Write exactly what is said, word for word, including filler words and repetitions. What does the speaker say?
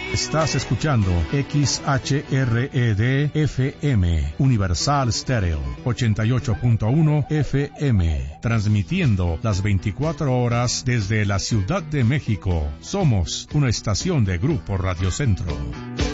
Estás escuchando X H R E D F M, Universal Stereo, ochenta y ocho punto uno F M, transmitiendo las veinticuatro horas desde la Ciudad de México. Somos una estación de Grupo Radio Centro.